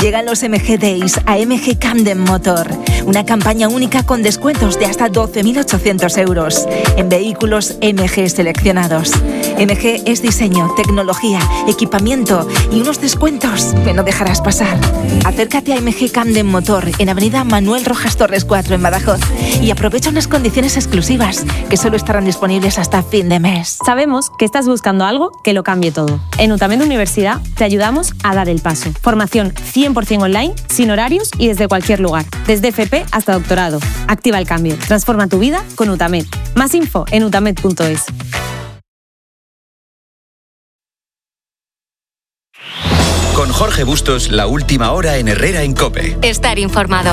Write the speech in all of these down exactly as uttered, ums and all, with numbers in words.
Llegan los M G Days a M G Camden Motor. Una campaña única con descuentos de hasta doce mil ochocientos euros en vehículos M G seleccionados. M G es diseño, tecnología, equipamiento y unos descuentos que no dejarás pasar. Acércate a M G Camden Motor en avenida Manuel Rojas Torres cuatro en Badajoz y aprovecha unas condiciones exclusivas que solo estarán disponibles hasta fin de mes. Sabemos que estás buscando algo que lo cambie todo. En UTAMED Universidad te ayudamos a dar el paso. Formación cien por ciento online, sin horarios y desde cualquier lugar. Desde F P hasta doctorado. Activa el cambio. Transforma tu vida con UTAMED. Más info en utamed punto es. Con Jorge Bustos, la última hora en Herrera en COPE. Estar informado.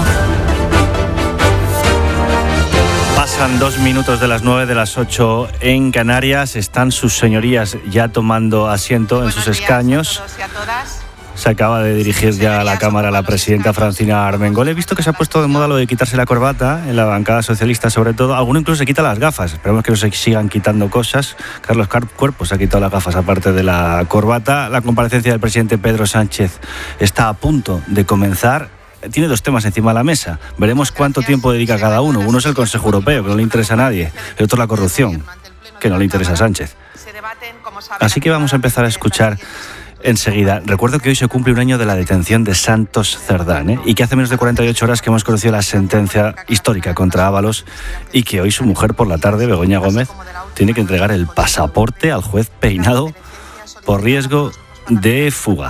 Pasan dos minutos de las nueve, de las ocho en Canarias. Están sus señorías ya tomando asiento en sus escaños. Se acaba de dirigir ya a la Cámara la presidenta Francina Armengol. He visto que se ha puesto de moda lo de quitarse la corbata, en la bancada socialista sobre todo. Alguno incluso se quita las gafas. Esperemos que no se sigan quitando cosas. Carlos Cuerpo se ha quitado las gafas aparte de la corbata. La comparecencia del presidente Pedro Sánchez está a punto de comenzar. Tiene dos temas encima de la mesa. Veremos cuánto tiempo dedica cada uno. Uno es el Consejo Europeo, que no le interesa a nadie. El otro la corrupción, que no le interesa a Sánchez. Así que vamos a empezar a escuchar enseguida. Recuerdo que hoy se cumple un año de la detención de Santos Cerdán, ¿eh? Y que hace menos de cuarenta y ocho horas que hemos conocido la sentencia histórica contra Ábalos y que hoy su mujer por la tarde, Begoña Gómez, tiene que entregar el pasaporte al juez Peinado por riesgo de fuga.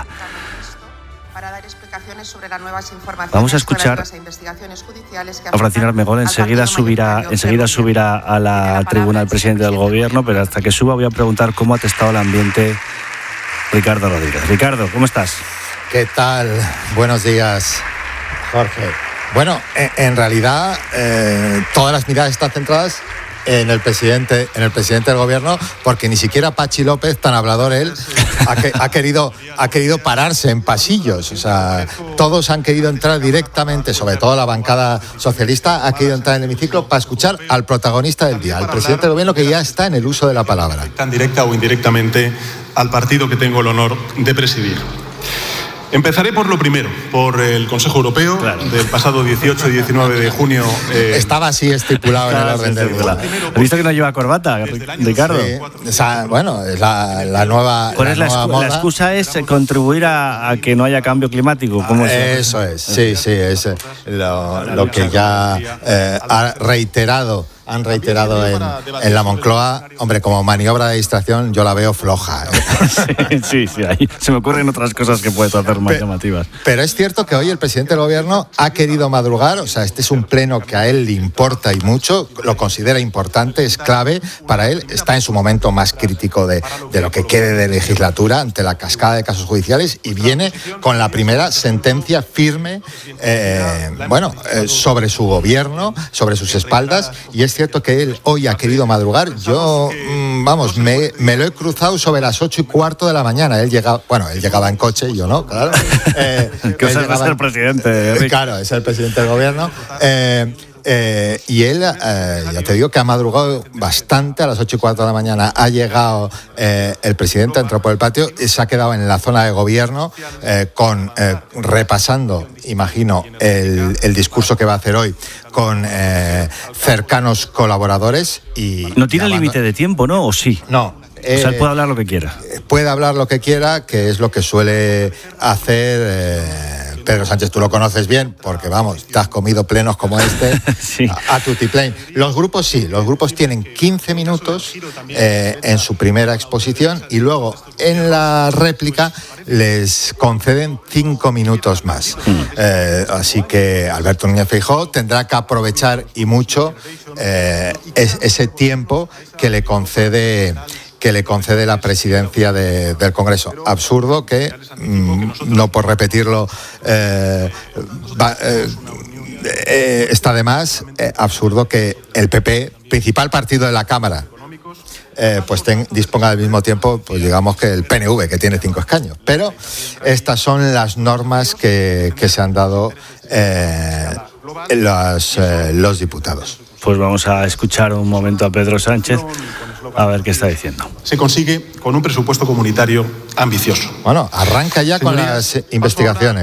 Vamos a escuchar a Francina Armengol. Enseguida subirá, enseguida subirá a la tribuna el presidente del gobierno, pero hasta que suba voy a preguntar cómo ha testado el ambiente Ricardo Rodríguez. Ricardo, ¿cómo estás? ¿Qué tal? Buenos días, Jorge. Bueno, en, en realidad eh, todas las miradas están centradas en el presidente, en el presidente del gobierno, porque ni siquiera Pachi López, tan hablador él, ha, que, ha querido ha querido pararse en pasillos. O sea, todos han querido entrar directamente, sobre todo la bancada socialista, ha querido entrar en el hemiciclo para escuchar al protagonista del día, al presidente del gobierno, que ya está en el uso de la palabra. Tan directa o indirectamente al partido que tengo el honor de presidir. Empezaré por lo primero, por el Consejo Europeo, claro, del pasado dieciocho y diecinueve de junio. Eh... Estaba así estipulado en el orden del día. ¿Has visto que no lleva corbata, Ricardo? Sí. O sea, bueno, es la, la nueva, ¿Cuál la es la, nueva excu- moda? La excusa es contribuir a, a que no haya cambio climático. ¿Cómo es eso? Eso es, sí, sí, es lo, lo que ya eh, ha reiterado. Han reiterado en, en la Moncloa. Hombre, como maniobra de distracción yo la veo floja, ¿eh? Sí, sí, sí, ahí se me ocurren otras cosas que puedes hacer más pero, llamativas. Pero es cierto que hoy el presidente del gobierno ha querido madrugar. O sea, este es un pleno que a él le importa y mucho, lo considera importante, es clave para él. Está en su momento más crítico de, de lo que quede de legislatura ante la cascada de casos judiciales y viene con la primera sentencia firme eh, bueno, eh, sobre su gobierno, sobre sus espaldas, y es cierto que él hoy ha querido madrugar. Yo, vamos, me, me lo he cruzado sobre las ocho y cuarto de la mañana. Él llegaba, bueno, él llegaba en coche, yo no, claro. Eh, ¿Qué os es el presidente, Rick? Claro, es el presidente del gobierno. Eh, Eh, y él, eh, ya te digo que ha madrugado bastante. A las ocho y cuarto de la mañana ha llegado eh, el presidente, entró por el patio y se ha quedado en la zona de gobierno eh, con eh, repasando, imagino, el, el discurso que va a hacer hoy con eh, cercanos colaboradores. Y no tiene límite de tiempo, ¿no? ¿O sí? No. Eh, o sea, él puede hablar lo que quiera. Puede hablar lo que quiera, que es lo que suele hacer eh, Pedro Sánchez. Tú lo conoces bien, porque vamos, te has comido plenos como este sí. a, a tutiplén. Los grupos sí, los grupos tienen quince minutos eh, en su primera exposición y luego en la réplica les conceden cinco minutos más. Mm. Eh, así que Alberto Núñez Feijóo tendrá que aprovechar y mucho eh, es, ese tiempo que le concede que le concede la presidencia de, del Congreso. Absurdo que, mmm, no por repetirlo, eh, va, eh, eh, está de más, eh, absurdo que el P P, principal partido de la Cámara, eh, pues ten, disponga del mismo tiempo, pues digamos que el P N V, que tiene cinco escaños. Pero estas son las normas que, que se han dado eh, los, eh, los diputados. Pues vamos a escuchar un momento a Pedro Sánchez a ver qué está diciendo. Se consigue con un presupuesto comunitario ambicioso. Bueno, arranca ya con las investigaciones.